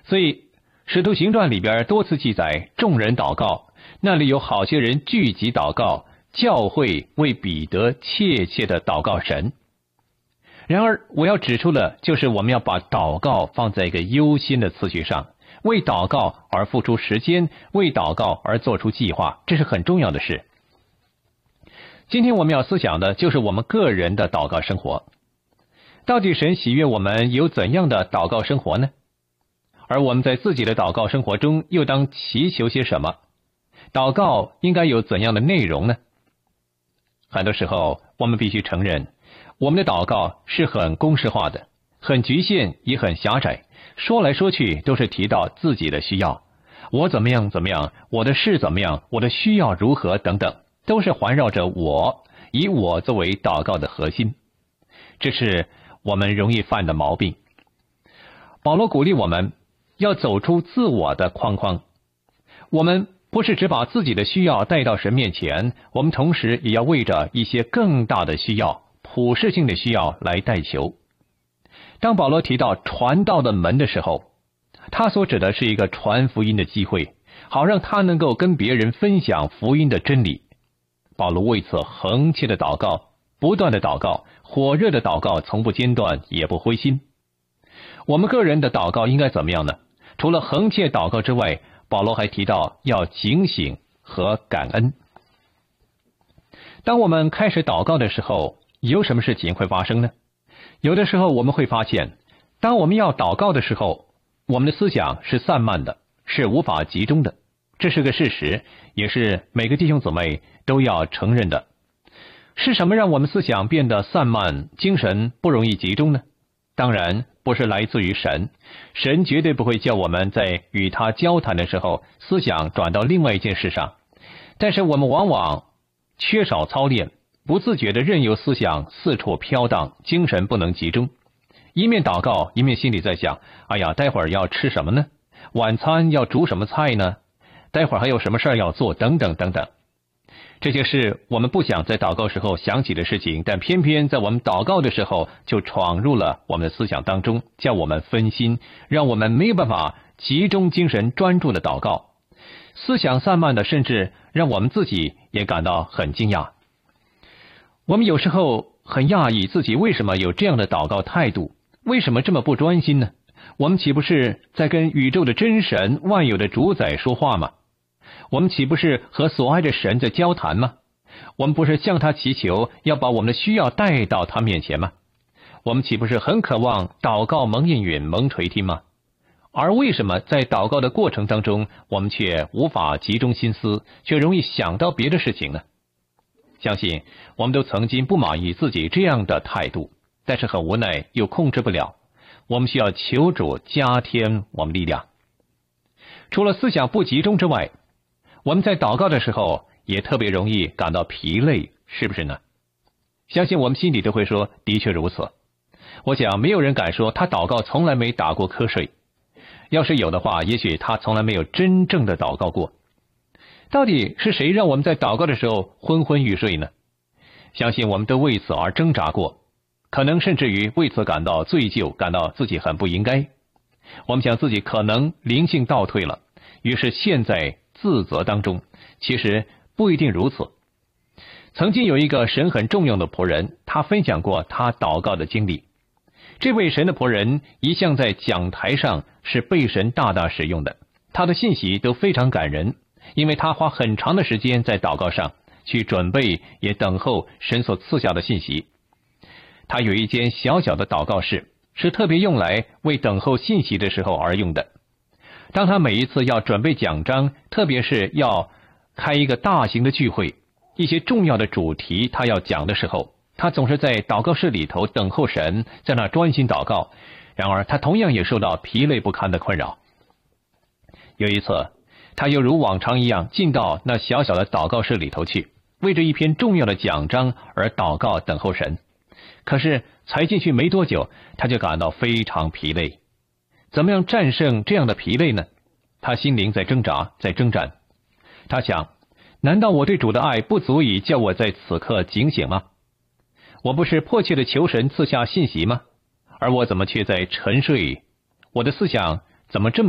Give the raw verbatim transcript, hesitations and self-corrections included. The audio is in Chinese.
所以使徒行传里边多次记载众人祷告，那里有好些人聚集祷告，教会为彼得切切的祷告神。然而我要指出的就是我们要把祷告放在一个优先的次序上，为祷告而付出时间，为祷告而做出计划，这是很重要的事。今天我们要思想的就是我们个人的祷告生活。到底神喜悦我们有怎样的祷告生活呢？而我们在自己的祷告生活中又当祈求些什么？祷告应该有怎样的内容呢？很多时候我们必须承认，我们的祷告是很公式化的，很局限也很狭窄，说来说去都是提到自己的需要，我怎么样怎么样，我的事怎么样，我的需要如何等等，都是环绕着我，以我作为祷告的核心。这是我们容易犯的毛病。保罗鼓励我们要走出自我的框框，我们不是只把自己的需要带到神面前，我们同时也要为着一些更大的需要，普世性的需要来代求。当保罗提到传道的门的时候，他所指的是一个传福音的机会，好让他能够跟别人分享福音的真理。保罗为此恒切的祷告，不断的祷告，火热的祷告，从不间断也不灰心。我们个人的祷告应该怎么样呢？除了恒切祷告之外，保罗还提到要警醒和感恩。当我们开始祷告的时候，有什么事情会发生呢？有的时候我们会发现，当我们要祷告的时候，我们的思想是散漫的，是无法集中的。这是个事实，也是每个弟兄姊妹都要承认的。是什么让我们思想变得散漫，精神不容易集中呢？当然不是来自于神，神绝对不会叫我们在与他交谈的时候思想转到另外一件事上，但是我们往往缺少操练，不自觉地任由思想四处飘荡，精神不能集中，一面祷告一面心里在想，哎呀，待会儿要吃什么呢？晚餐要煮什么菜呢？待会儿还有什么事要做等等等等。这些是我们不想在祷告时候想起的事情，但偏偏在我们祷告的时候就闯入了我们的思想当中，叫我们分心，让我们没有办法集中精神专注的祷告。思想散漫的，甚至让我们自己也感到很惊讶。我们有时候很讶异自己为什么有这样的祷告态度，为什么这么不专心呢？我们岂不是在跟宇宙的真神、万有的主宰说话吗？我们岂不是和所爱的神在交谈吗？我们不是向他祈求，要把我们的需要带到他面前吗？我们岂不是很渴望祷告蒙应允、蒙垂听吗？而为什么在祷告的过程当中，我们却无法集中心思，却容易想到别的事情呢？相信我们都曾经不满意自己这样的态度，但是很无奈又控制不了，我们需要求主加添我们力量。除了思想不集中之外，我们在祷告的时候也特别容易感到疲累，是不是呢？相信我们心里都会说，的确如此。我想没有人敢说他祷告从来没打过瞌睡，要是有的话，也许他从来没有真正的祷告过。到底是谁让我们在祷告的时候昏昏欲睡呢？相信我们都为此而挣扎过，可能甚至于为此感到罪疚，感到自己很不应该。我们想自己可能灵性倒退了，于是陷在自责当中，其实不一定如此。曾经有一个神很重用的仆人，他分享过他祷告的经历。这位神的仆人一向在讲台上是被神大大使用的，他的信息都非常感人，因为他花很长的时间在祷告上去准备，也等候神所赐下的信息。他有一间小小的祷告室，是特别用来为等候信息的时候而用的。当他每一次要准备讲章，特别是要开一个大型的聚会，一些重要的主题他要讲的时候，他总是在祷告室里头等候神，在那专心祷告。然而他同样也受到疲累不堪的困扰。有一次，他又如往常一样进到那小小的祷告室里头去，为着一篇重要的讲章而祷告等候神。可是才进去没多久，他就感到非常疲累。怎么样战胜这样的疲累呢？他心灵在挣扎，在征战。他想，难道我对主的爱不足以叫我在此刻警醒吗？我不是迫切的求神赐下信息吗？而我怎么却在沉睡？我的思想怎么这么